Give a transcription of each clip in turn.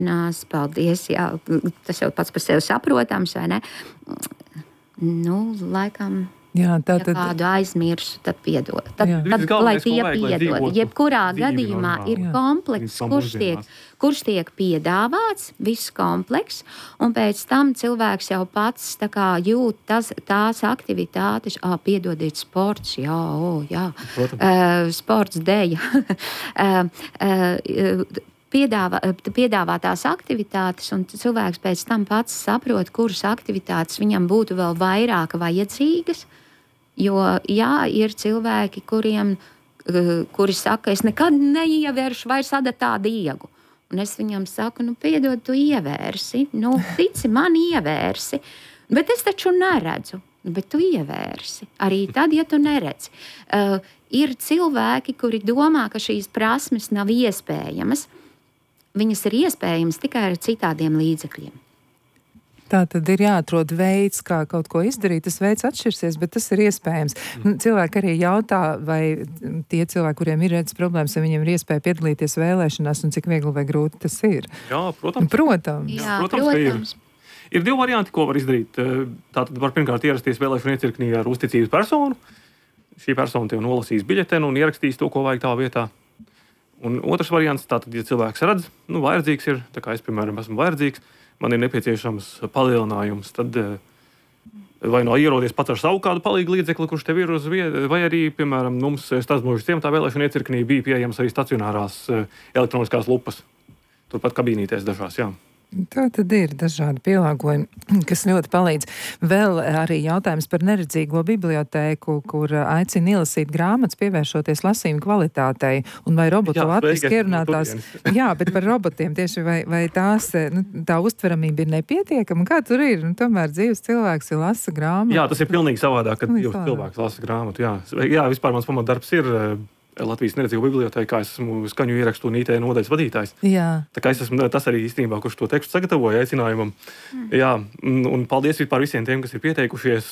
Paldies, jā, tas jau pats par sevi saprotams, vai ne? Laikam... Jā, ja kādu aizmirsu, tad piedod. Tad lai tie piedod. Jebkurā gadījumā ir komplekss, kurš tiek piedāvāts, viss komplekss, un pēc tam cilvēks jau pats jūt tās aktivitātes, piedodiet, sports, sports deja. Piedāvātās aktivitātes, un cilvēks pēc tam pats saprot, kuras aktivitātes viņam būtu vēl vairāk vajadzīgas. Jo, ir cilvēki, kuri saka, es nekad neievēršu vairs adatā diegu. Un es viņam saku, piedod, tu ievērsi, tici man ievērsi, bet es taču neredzu. Bet tu ievērsi, arī tad, ja tu neredzi. Ir cilvēki, kuri domā, ka šīs prasmes nav iespējamas. Viņas ir iespējamas tikai ar citādiem līdzekļiem. Tā tad ir jāatrod veids, kā kaut ko izdarīt. Tas veids atšķirsies, bet tas ir iespējams. Cilvēki arī jautā, vai tie cilvēki, kuriem ir redzes problēmas, vai viņiem ir iespēja piedalīties vēlēšanās, un cik viegli vai grūti tas ir. Jā, protams. Protams. Ir divi varianti, ko var izdarīt. Tātad var pirmkārt ierasties vēlēšanu iecirknī ar uzticības personu. Šī persona tev nolasīs biļetenu un ierakstīs to, ko vajag tā vietā. Un otrs variants, tātad, ja cilvēks redz, vajadzīgs ir, tā kā es, piemēram, esmu vajadzīgs, man ir nepieciešams palielinājums, tad vai ierodies pats ar savu kādu palīgu līdzekli, kurš tev ir uz vietas, vai arī, piemēram, mums Stāstmožas ciematā vēlēšana iecirknī bija pieejams arī stacionārās elektroniskās lupas. Turpat kabīnītēs dažās, jā. Tā tad ir dažādi pielāgojumi, kas ļoti palīdz. Vēl arī jautājums par neredzīgo bibliotēku, kur aicina ielasīt grāmatas, pievēršoties lasījuma kvalitātei. Un vai robotu latviski ierunātās... Jā, bet par robotiem tieši vai tās, tā uztveramība ir nepietiekama? Kā tur ir? Tomēr dzīves cilvēks ir lasa grāmatu. Jā, tas ir pilnīgi savādāk, kad dzīves cilvēks lasa grāmatu. Jā, vispār mans pamatdarbs ir... Latvijas neredzīgo bibliotēkā es esmu skaņu ierakstu un IT nodaļas vadītājs. Jā. Tā kā es esmu tas arī īstenībā, kurš to tekstu sagatavoja aicinājumam. Jā, un paldies vispār visiem tiem, kas ir pieteikušies.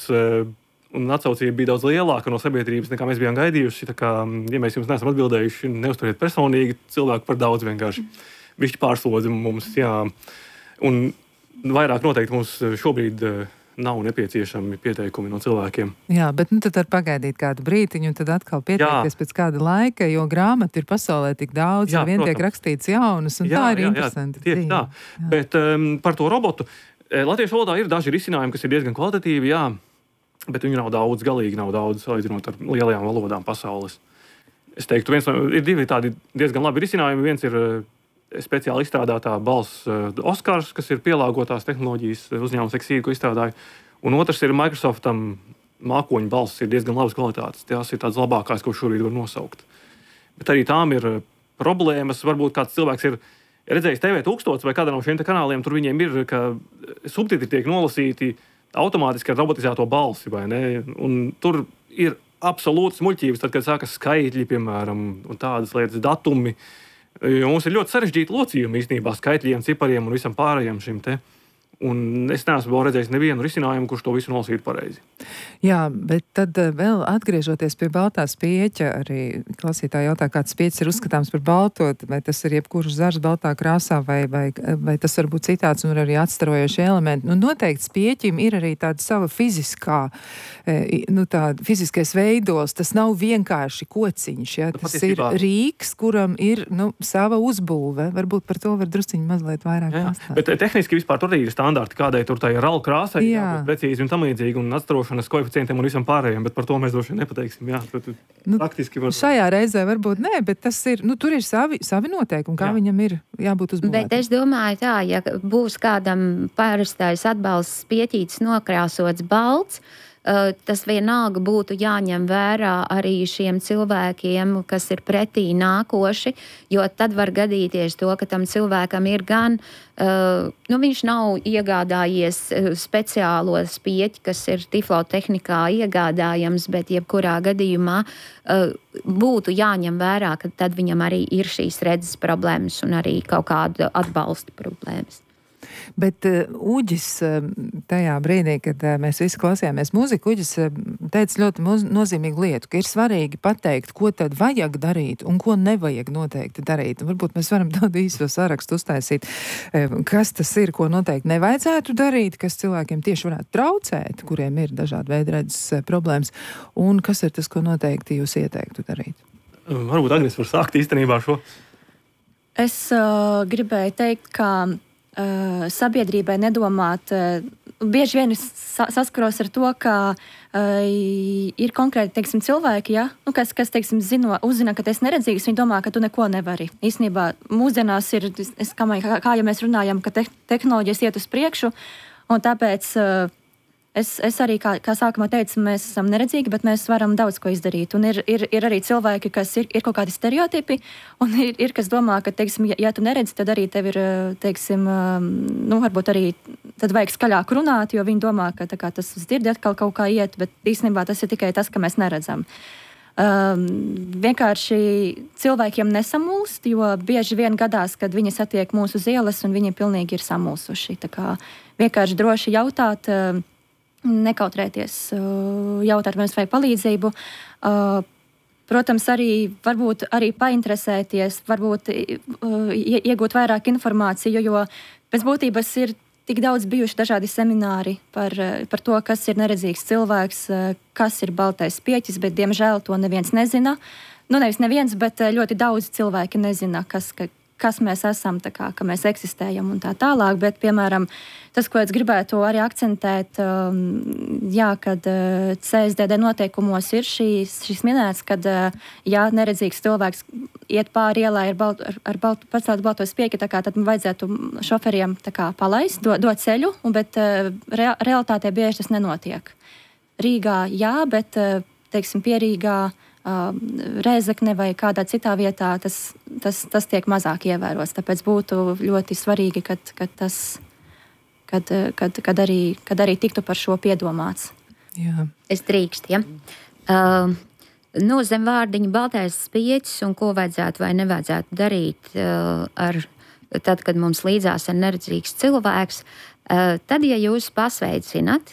Un atsaucība bija daudz lielāka no sabiedrības, nekā mēs bijām gaidījuši. Tā kā, ja mēs jums neesam atbildējuši, neuzturiet personīgi, cilvēku par daudz vienkārši. Višķi pārslodzi mums, jā. Un vairāk noteikti mums šobrīd... nav nepieciešami pieteikumi no cilvēkiem. Jā, bet tad var pagaidīt kādu brītiņu un tad atkal pieteikties pēc kāda laika, jo grāmatu ir pasaulē tik daudz, un vien tiek rakstīts jaunas, un tā ir interesanti. Tieši tā. Bet par to robotu, latviešu valodā ir daži risinājumi, kas ir diezgan kvalitatīvi, jā, bet viņu nav daudz, galīgi nav daudz, salīdzinot ar lielajām valodām pasaules. Es teiktu, ir divi tādi diezgan labi risinājumi. Viens ir speciāli izstrādātā balss Oskars, kas ir pielāgotās tehnoloģijas uzņēmums Exīdu, ko izstrādāja. Un otrs ir Microsoftam mākoņu balss, ir diezgan labas kvalitātes. Tās ir tādas labākās, ko šobrīd var nosaukt. Bet arī tām ir problēmas. Varbūt kāds cilvēks ir redzējis TV1000 vai kādā no šiem kanāliem, tur viņiem ir, ka subtitri tiek nolasīti automātiski ar robotizēto balsi, vai ne? Un tur ir absolūts muļķības, tad, kad sākas skaitļi, piemēram, un tādas lietas, datumi. Mums ir ļoti sarežģīti locījumi īstenībā skaitļiem, cipariem un visam pārējiem šim te. Un es neesmu vēl redzējis nevienu risinājumu, kurš to visu nolasītu pareizi. Jā, bet tad vēl atgriežoties pie baltā spieķa, arī klausītāji jautā, kāds spieķis ir uzskatāms par baltot, vai tas ir jebkurš zars baltā krāsā, vai tas var būt citāds un arī atstarojoši elementi. Noteikti spieķim ir arī tāda sava fiziskā, tāda fiziskais veidos. Tas nav vienkārši kociņš, ja? Tas ir rīks, kuram ir, sava uzbūve. Varbūt par to var drusciņi mazliet vairāk pastāstīt. Bet tehniski vispār tur ir standarti, kādai tur tā ir RAL krāsai, jābūt precīzi un tam līdzīgi, un atstarošanas koeficientiem un visam pārējiem, bet par to mēs droši vien nepateiksim. Jā, praktiski var... Šajā reizē varbūt nē, bet tas ir, tur ir savi noteikumi, kā viņam ir jābūt uzbūvētam. Bet es domāju tā, ja būs kādam parastais atbalsts spieķītis nokrāsots balts, tas vienalga būtu jāņem vērā arī šiem cilvēkiem, kas ir pretī nākoši, jo tad var gadīties to, ka tam cilvēkam ir gan, viņš nav iegādājies speciālo spieķi, kas ir tiflotehnikā iegādājams, bet jebkurā gadījumā būtu jāņem vērā, ka tad viņam arī ir šīs redzes problēmas un arī kaut kāda atbalsta problēmas. Bet Uģis tajā brīdī, kad mēs visi klausījāmies mūziku, Uģis teica ļoti nozīmīgu lietu, ka ir svarīgi pateikt, ko tad vajag darīt un ko nevajag noteikti darīt. Un varbūt mēs varam tādu īso sarakstu uztaisīt, kas tas ir, ko noteikti nevajadzētu darīt, kas cilvēkiem tieši varētu traucēt, kuriem ir dažādi veidi redzes problēmas, un kas ir tas, ko noteikti jūs ieteiktu darīt. Varbūt Agnes var sākt īstenībā šo. Es gribēju teikt, ka sabiedrībai nedomāt, bieži vien es saskaros ar to, ka ir konkrēti, teiksim, cilvēki, ja? Kas teiksim, uzzina, ka tu esi neredzīgs, viņi domā, ka tu neko nevari. Īstenībā mūsdienās ir, kā ja mēs runājam, ka tehnoloģijas iet uz priekšu, un tāpēc es arī, kā sākumā teicu, mēs esam neredzīgi, bet mēs varam daudz ko izdarīt. Un ir arī cilvēki, kas ir kaut kādi stereotipi, un ir kas domā, ka, teiksim, ja tu neredzi, tad arī tev ir, teiksim, varbūt arī tad vajag skaļāk runāt, jo viņi domā, ka kā, tas uz dzirdi atkal kaut kā iet, bet īstenībā tas ir tikai tas, ka mēs neredzam. Vienkārši cilvēkiem nesamulst, jo bieži vien gadās, kad viņi satiek mūs uz ielas, un viņi pilnīgi ir samulsuši. Tā kā vienkārši droši jautāt, nekautrēties, jautāt, vai mums vajag palīdzību. Protams, arī varbūt arī painteresēties, varbūt iegūt vairāk informāciju, jo pēc būtības ir tik daudz bijuši dažādi semināri par to, kas ir neredzīgs cilvēks, kas ir baltais pieķis, bet diemžēl to neviens nezina. Nevis neviens, bet ļoti daudz cilvēki nezina, kas mēs esam, ka mēs eksistējam un tā tālāk, bet, piemēram, tas, ko es gribētu arī akcentēt, kad CSDD noteikumos ir šis minēts, kad, neredzīgs cilvēks iet pāri ielai ar pacelt balto spieki, tad vajadzētu šoferiem palaist, dot ceļu, bet realitātē bieži tas nenotiek. Rīgā jā, bet, teiksim, pie Rīgā Rēzekne vai kādā citā vietā tas tiek mazāk ievērots. Tāpēc būtu ļoti svarīgi, kad arī tiktu par šo piedomāts. Jā. Es drīkstu, ja? Zem vārdiņa baltais spieķis un ko vajadzētu vai nevajadzētu darīt tad, kad mums līdzās ir neredzīgs cilvēks, tad, ja jūs pasveicinat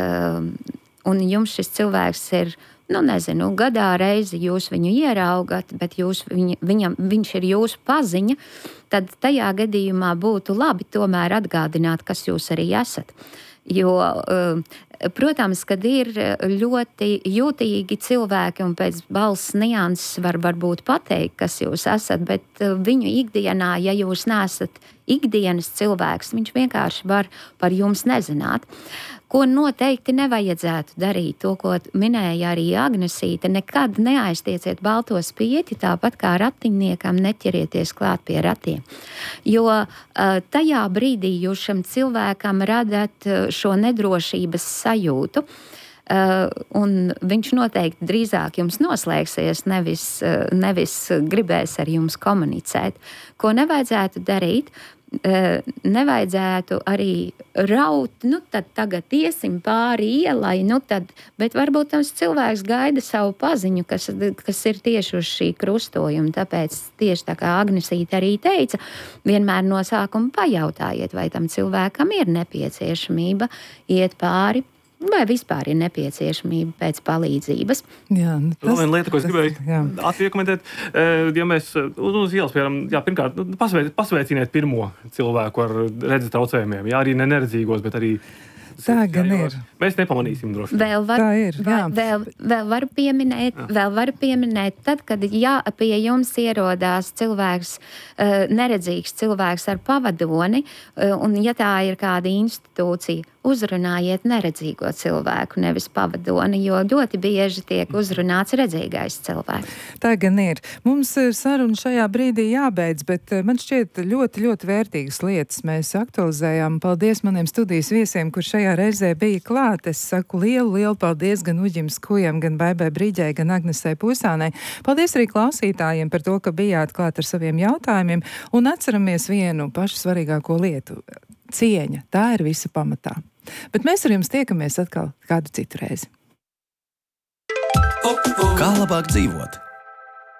un jums šis cilvēks ir gadā reizi jūs viņu ieraugat, bet viņš ir jūsu paziņa, tad tajā gadījumā būtu labi tomēr atgādināt, kas jūs arī esat. Jo, protams, kad ir ļoti jūtīgi cilvēki un pēc balss nianses varbūt pateikt, kas jūs esat, bet viņu ikdienā, ja jūs neesat ikdienas cilvēks, viņš vienkārši var par jums nezināt. Ko noteikti nevajadzētu darīt, to, ko minēja arī Agnesīte, nekad neaiztieciet balto spieķi, tāpat kā ratiņniekam neķerieties klāt pie ratiem. Jo tajā brīdī jūs šim cilvēkam radat šo nedrošības sajūtu, un viņš noteikti drīzāk jums noslēgsies, nevis gribēs ar jums komunicēt. Ko nevajadzētu darīt? Nevajadzētu arī raut, tad tagad iesim pāri ielai, bet varbūt tas cilvēks gaida savu paziņu, kas ir tieši uz šī krustojuma. Tāpēc tieši tā kā Agnesīte arī teica, vienmēr no sākuma pajautājiet, vai tam cilvēkam ir nepieciešamība iet pāri, vai vispār ir nepieciešamība pēc palīdzības. Jā, Vēl viena lieta, ko es gribēju atkomentēt, ja mēs uz ielas, piemēram, pirmkārt, pasveiciniet pirmo cilvēku ar redzes traucējumiem, arī ne neredzīgos, bet arī tā gan ir. Mēs nepamanīsim droši. Vēl varu pieminēt, tad, kad pie jums ierodās cilvēks, neredzīgs cilvēks ar pavadoni, un ja tā ir kāda institūcija, uzrunājiet neredzīgo cilvēku, nevis pavadoni, jo ļoti bieži tiek uzrunāts redzīgais cilvēks. Tā gan ir. Mums saruna šajā brīdī jābeidz, bet man šķiet ļoti, ļoti vērtīgas lietas mēs aktualizējām. Paldies maniem studijas viesiem, kur šajā reizē bija klāt. Es saku lielu paldies gan Uģim Skujam, gan Baibai Brīģei, gan Agnesei Pusānei. Paldies arī klausītājiem par to, ka bijāt klāt ar saviem jautājumiem, un atceramies vienu pašu svarīgāko lietu. Cieņa, tā ir visa pamatā. Bet mēs ar jums tiekamies atkal kādu citu reizi. Kā labāk dzīvot?